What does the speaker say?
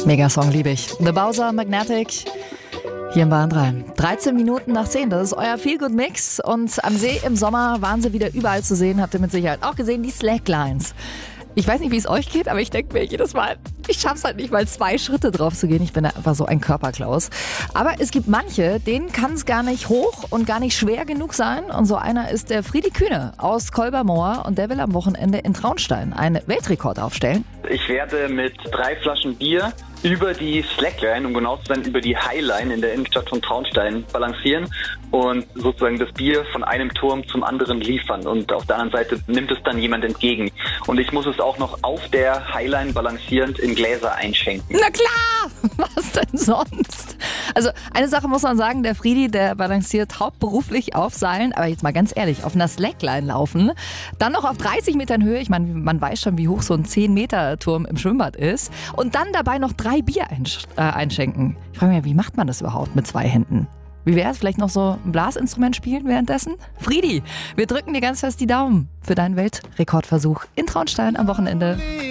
Megasong liebe ich. The Bowser Magnetic. Hier im Bahn 3. 13 Minuten nach 10, das ist euer Feel-Good-Mix. Und am See im Sommer waren sie wieder überall zu sehen. Habt ihr mit Sicherheit auch gesehen, die Slacklines. Ich weiß nicht, wie es euch geht, aber ich denke mir jedes Mal, ich schaff's halt nicht mal 2 Schritte drauf zu gehen. Ich bin da einfach so ein Körperklaus. Aber es gibt manche, denen kann es gar nicht hoch und gar nicht schwer genug sein. Und so einer ist der Friedi Kühne aus Kolbermoor. Und der will am Wochenende in Traunstein einen Weltrekord aufstellen. Ich werde mit 3 Flaschen Bier über die Slackline, um genau zu sein, über die Highline in der Innenstadt von Traunstein balancieren und sozusagen das Bier von einem Turm zum anderen liefern. Und auf der anderen Seite nimmt es dann jemand entgegen. Und ich muss es auch noch auf der Highline balancierend in Gläser einschenken. Na klar, was denn sonst? Also eine Sache muss man sagen, der Friedi, der balanciert hauptberuflich auf Seilen, aber jetzt mal ganz ehrlich, auf einer Slackline laufen, dann noch auf 30 Metern Höhe, ich meine, man weiß schon, wie hoch so ein 10-Meter-Turm im Schwimmbad ist, und dann dabei noch 3 Bier einschenken. Ich frage mich, wie macht man das überhaupt mit 2 Händen? Wie wäre es, vielleicht noch so ein Blasinstrument spielen währenddessen? Friedi, wir drücken dir ganz fest die Daumen für deinen Weltrekordversuch in Traunstein am Wochenende.